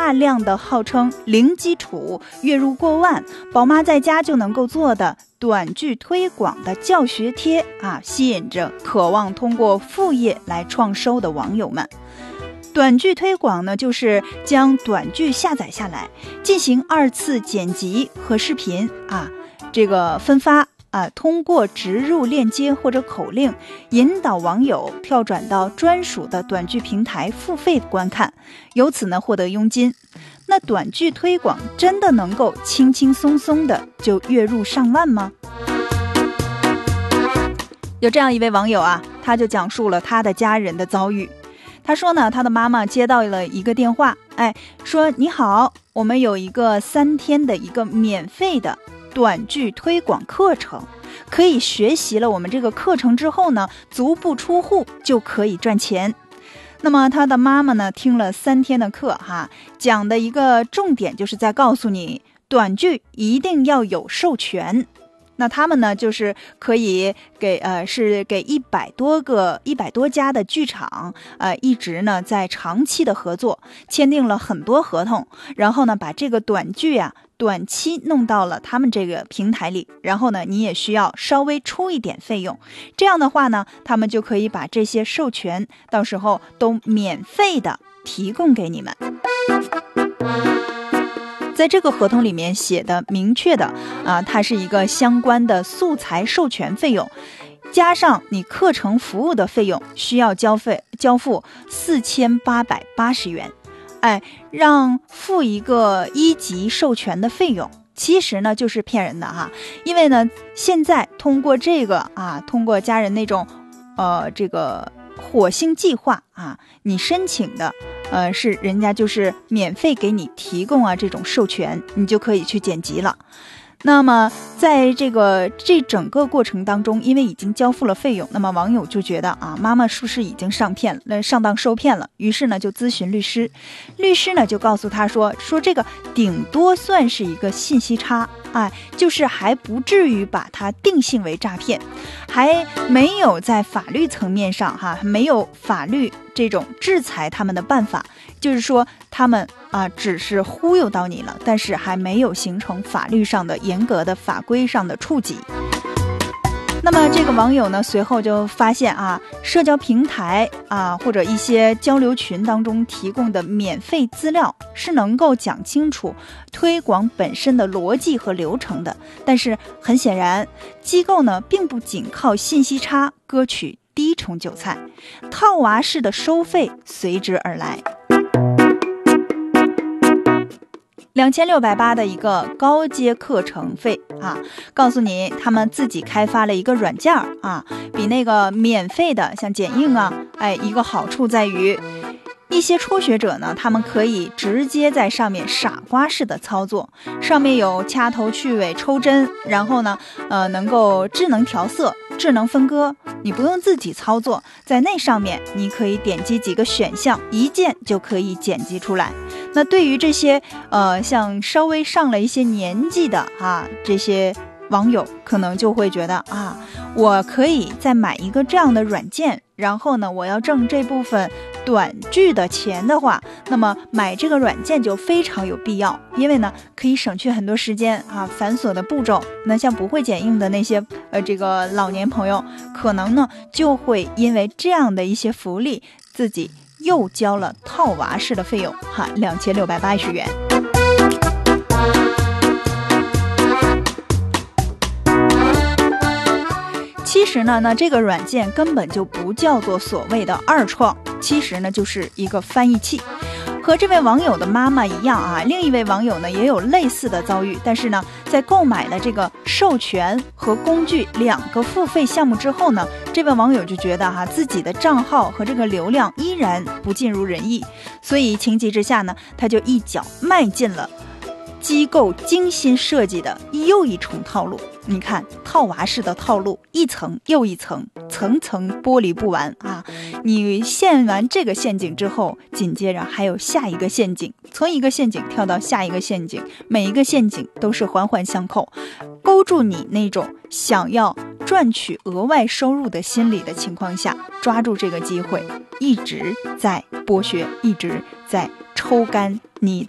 大量的号称零基础、月入过万、宝妈在家就能够做的短剧推广的教学贴吸引着渴望通过副业来创收的网友们。短剧推广呢，就是将短剧下载下来，进行2次剪辑和视频这个分发通过植入链接或者口令，引导网友跳转到专属的短剧平台付费观看，由此呢获得佣金。那短剧推广真的能够轻轻松松的就月入上万吗？有这样一位网友他就讲述了他的家人的遭遇。他说呢，他的妈妈接到了一个电话，说你好，我们有一个3天的一个免费的短剧推广课程，可以学习了我们这个课程之后呢，足不出户就可以赚钱。那么他的妈妈呢，听了3天的课讲的一个重点就是在告诉你，短剧一定要有授权。那他们呢，就是可以给100多家的剧场一直呢在长期的合作，签订了很多合同，然后呢把这个短剧短期弄到了他们这个平台里，然后呢你也需要稍微出一点费用，这样的话呢他们就可以把这些授权到时候都免费的提供给你们。在这个合同里面写的明确的它是一个相关的素材授权费用，加上你课程服务的费用，需要交付4880元。让付一个1级授权的费用，其实呢就是骗人的因为呢现在通过这个通过家人那种这个火星计划你申请的是人家就是免费给你提供这种授权，你就可以去剪辑了。那么在这整个过程当中，因为已经交付了费用，那么网友就觉得妈妈是不是已经上当受骗了，于是呢就咨询律师。律师呢就告诉他说这个顶多算是一个信息差，就是还不至于把它定性为诈骗，还没有在法律层面上没有法律这种制裁他们的办法，就是说他们只是忽悠到你了，但是还没有形成法律上的严格的法规上的触及。那么这个网友呢随后就发现社交平台或者一些交流群当中提供的免费资料是能够讲清楚推广本身的逻辑和流程的，但是很显然机构呢并不仅靠信息差割取第一重韭菜，套娃式的收费随之而来。2680的一个高阶课程费告诉你他们自己开发了一个软件比那个免费的像剪映一个好处在于，一些初学者呢，他们可以直接在上面傻瓜式的操作，上面有掐头去尾、抽针，然后呢能够智能调色、智能分割，你不用自己操作，在那上面你可以点击几个选项，一键就可以剪辑出来。那对于这些像稍微上了一些年纪的这些网友可能就会觉得我可以再买一个这样的软件，然后呢我要挣这部分短剧的钱的话，那么买这个软件就非常有必要，因为呢可以省去很多时间繁琐的步骤。那像不会剪映的那些这个老年朋友，可能呢就会因为这样的一些福利，自己又交了套娃式的费用2680元。其实呢，那这个软件根本就不叫做所谓的二创，其实呢就是一个翻译器。和这位网友的妈妈一样另一位网友呢也有类似的遭遇，但是呢在购买了这个授权和工具2个付费项目之后呢，这位网友就觉得自己的账号和这个流量依然不尽如人意，所以情急之下呢，他就一脚迈进了机构精心设计的又一重套路。你看套娃式的套路，一层又一层，层层剥离不完你陷完这个陷阱之后，紧接着还有下一个陷阱，从一个陷阱跳到下一个陷阱，每一个陷阱都是环环相扣，勾住你那种想要赚取额外收入的心理的情况下，抓住这个机会，一直在剥削，一直在抽干你的